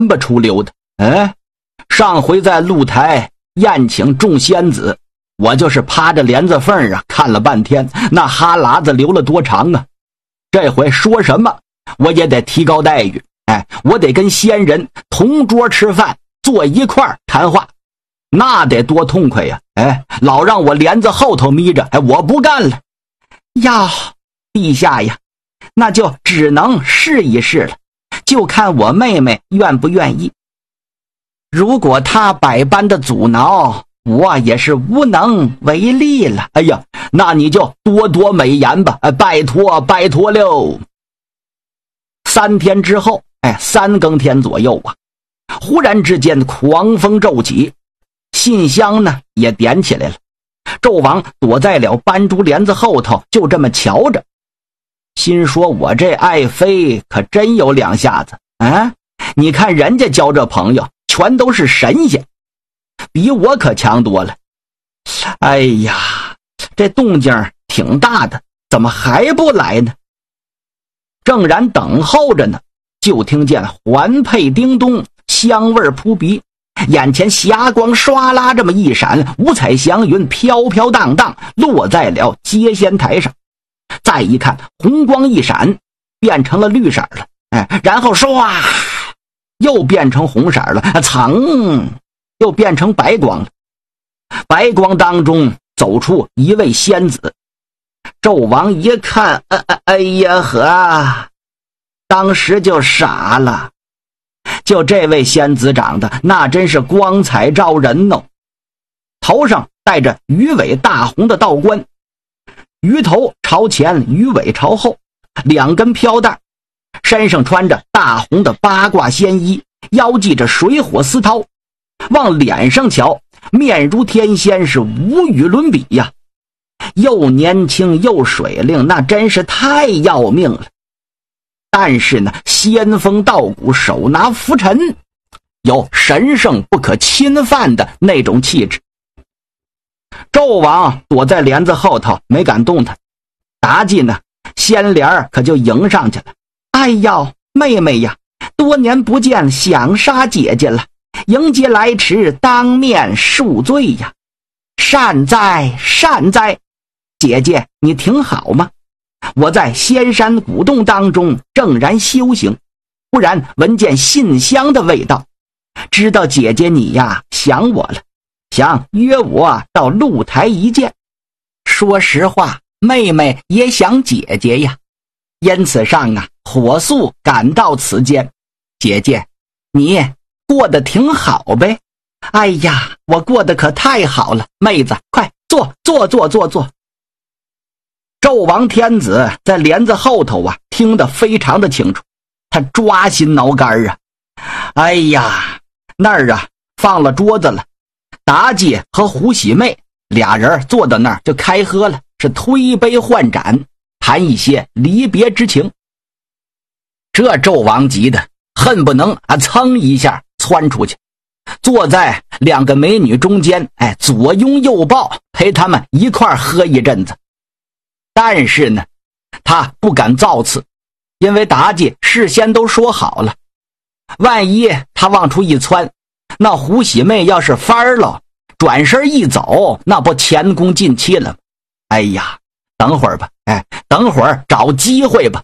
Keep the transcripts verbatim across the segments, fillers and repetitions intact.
不出溜的。哎，上回在露台宴请众仙子，我就是趴着帘子缝啊看了半天，那哈喇子流了多长啊！这回说什么我也得提高待遇，哎，我得跟仙人同桌吃饭，坐一块儿谈话，那得多痛快呀！哎，老让我帘子后头眯着，哎，我不干了。呀，陛下呀，那就只能试一试了，就看我妹妹愿不愿意。如果她百般的阻挠，我也是无能为力了。哎呀，那你就多多美言吧，拜托拜托喽。三天之后，哎，三更天左右啊，忽然之间狂风骤起，信箱呢也点起来了。纣王躲在了斑竹帘子后头，就这么瞧着，心说我这爱妃可真有两下子啊！你看人家交这朋友全都是神仙，比我可强多了。哎呀，这动静挺大的，怎么还不来呢？正然等候着呢，就听见环佩叮咚，香味扑鼻，眼前霞光唰啦这么一闪，五彩祥云飘飘荡荡落在了接仙台上。再一看，红光一闪，变成了绿色了，哎，然后唰又变成红色了，噌又变成白光了。白光当中走出一位仙子，纣王一看，哎哎哎呀呵，当时就傻了。就这位仙子长得那真是光彩照人哦，头上戴着鱼尾大红的道冠，鱼头朝前，鱼尾朝后，两根飘带，身上穿着大红的八卦仙衣，腰系着水火丝绦，往脸上瞧，面如天仙，是无与伦比呀，又年轻又水灵，那真是太要命了。但是呢，仙风道骨，手拿拂尘，有神圣不可侵犯的那种气质。纣王躲在帘子后头没敢动弹，妲己呢，仙莲可就迎上去了。哎呀，妹妹呀，多年不见，想杀姐姐了，迎接来迟，当面恕罪呀。善哉善哉，姐姐你挺好吗？我在仙山古洞当中正然修行，忽然闻见信香的味道，知道姐姐你呀想我了，想约我到露台一见。说实话，妹妹也想姐姐呀，因此上啊火速赶到此间。姐姐你过得挺好呗？哎呀，我过得可太好了，妹子快坐坐坐坐坐。纣王天子在帘子后头啊，听得非常的清楚，他抓心挠肝啊。哎呀，那儿啊放了桌子了，妲己和胡喜妹俩人坐到那儿就开喝了，是推杯换盏，谈一些离别之情。这纣王急得恨不能啊噌一下窜出去，坐在两个美女中间，哎，左拥右抱，陪他们一块喝一阵子。但是呢，他不敢造次，因为妲己事先都说好了，万一他往出一窜，那胡喜妹要是翻了，转身一走，那不前功尽弃了吗？哎呀，等会儿吧，哎，等会儿找机会吧。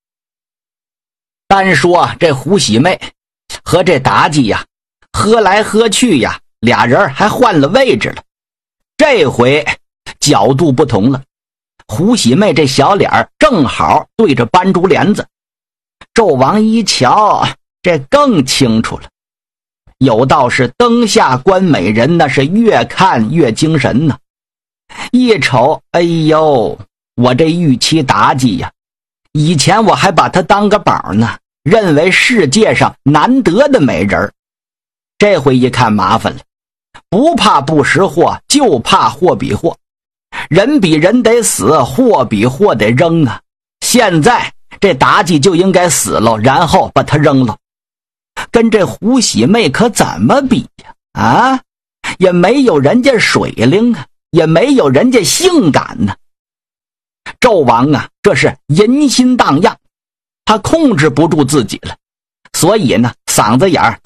单说这胡喜妹和这妲己呀，喝来喝去呀，俩人还换了位置了。这回角度不同了，胡喜妹这小脸正好对着斑竹帘子，纣王一瞧，这更清楚了。有道是灯下观美人，那是越看越精神呢。一瞅，哎呦，我这玉妻妲己呀，以前我还把她当个宝呢，认为世界上难得的美人，这回一看麻烦了，不怕不识货，就怕货比货。人比人得死，货比货得扔啊！现在这妲己就应该死了，然后把它扔了。跟这胡喜妹可怎么比呀？啊，也没有人家水灵啊，也没有人家性感呢。纣王啊，这是淫心荡漾，他控制不住自己了， 所以呢，嗓子眼儿